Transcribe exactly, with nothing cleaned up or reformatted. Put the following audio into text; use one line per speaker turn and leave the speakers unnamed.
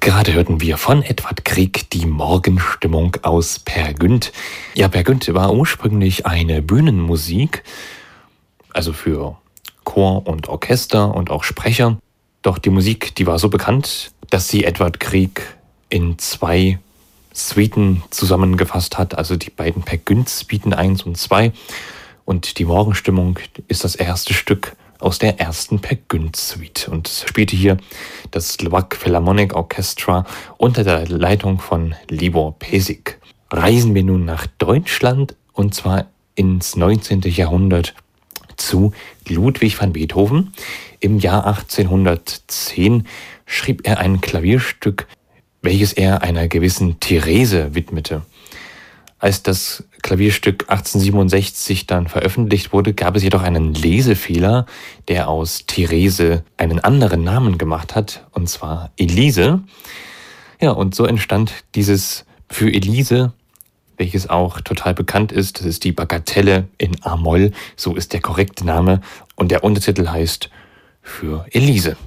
Gerade hörten wir von Edvard Grieg die Morgenstimmung aus Peer Gynt. Ja, Peer Gynt war ursprünglich eine Bühnenmusik, also für Chor und Orchester und auch Sprecher. Doch die Musik, die war so bekannt, dass sie Edvard Grieg in zwei Suiten zusammengefasst hat, also die beiden Peer Gynt Suiten eins und zwei. Und die Morgenstimmung ist das erste Stück aus der ersten Peer Gynt Suite und spielte hier das Slovak Philharmonic Orchestra unter der Leitung von Libor Pesik. Reisen wir nun nach Deutschland und zwar ins neunzehnten. Jahrhundert zu Ludwig van Beethoven. Im Jahr achtzehnhundertzehn schrieb er ein Klavierstück, welches er einer gewissen Therese widmete. Als das Klavierstück achtzehnhundertsiebenundsechzig dann veröffentlicht wurde, gab es jedoch einen Lesefehler, der aus Therese einen anderen Namen gemacht hat, und zwar Elise. Ja, und so entstand dieses für Elise, welches auch total bekannt ist. Das ist die Bagatelle in A-Moll, so ist der korrekte Name. Und der Untertitel heißt Für Elise.